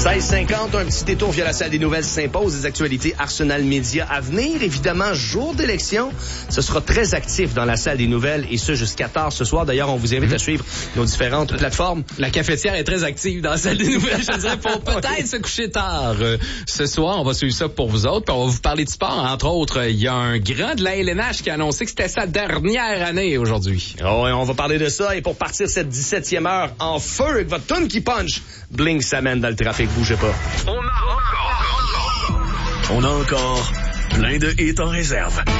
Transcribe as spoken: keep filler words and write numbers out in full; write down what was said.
seize cinquante, un petit détour via la salle des nouvelles s'impose, des actualités Arsenal Média à venir. Évidemment, jour d'élection, ce sera très actif dans la salle des nouvelles et ce jusqu'à tard ce soir. D'ailleurs, on vous invite à suivre nos différentes plateformes. La cafetière est très active dans la salle des nouvelles, je dirais, pour peut-être se coucher tard. Euh, ce soir, on va suivre ça pour vous autres, puis on va vous parler de sport. Entre autres, il y a un grand de la L N H qui a annoncé que c'était sa dernière année aujourd'hui. Oh, et on va parler de ça. Et pour partir cette dix-septième heure en feu avec votre tune qui punch, Blink s'amène dans le trafic, bougez pas. On a encore, on a encore plein de hits en réserve.